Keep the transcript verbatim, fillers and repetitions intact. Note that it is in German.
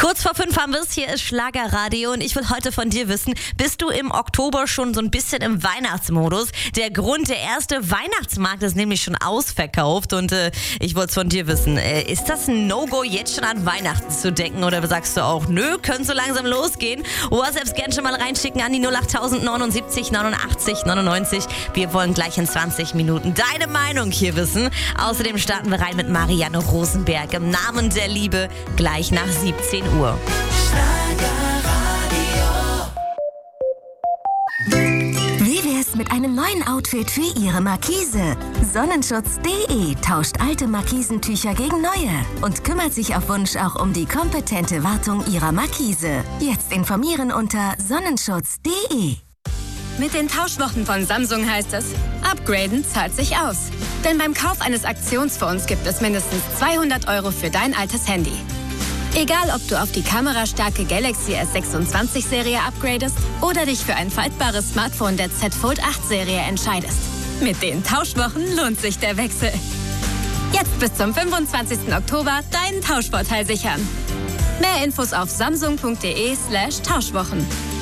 Kurz vor fünf haben wir es, hier ist Schlagerradio und ich will heute von dir wissen, bist du im Oktober schon so ein bisschen im Weihnachtsmodus? Der Grund, der erste Weihnachtsmarkt ist nämlich schon ausverkauft und äh, ich wollte es von dir wissen, äh, ist das ein No-Go, jetzt schon an Weihnachten zu denken oder sagst du auch, nö, können so langsam losgehen? WhatsApps gerne schon mal reinschicken an die null acht neunundsiebzig neunundachtzig neunundneunzig. Wir wollen gleich in zwanzig Minuten deine Meinung hier wissen. Außerdem starten wir rein mit Marianne Rosenberg im Namen der Liebe gleich nach siebzehn Uhr. Wie wär's mit einem neuen Outfit für Ihre Markise? Sonnenschutz punkt de tauscht alte Markisentücher gegen neue und kümmert sich auf Wunsch auch um die kompetente Wartung Ihrer Markise. Jetzt informieren unter sonnenschutz punkt de. Mit den Tauschwochen von Samsung heißt es, upgraden zahlt sich aus. Denn beim Kauf eines Aktionsfonds gibt es mindestens zweihundert Euro für dein altes Handy. Egal, ob du auf die kamerastarke Galaxy S sechsundzwanzig Serie upgradest oder dich für ein faltbares Smartphone der Z Fold acht Serie entscheidest. Mit den Tauschwochen lohnt sich der Wechsel. Jetzt bis zum fünfundzwanzigsten Oktober deinen Tauschvorteil sichern. Mehr Infos auf samsung punkt de slash Tauschwochen.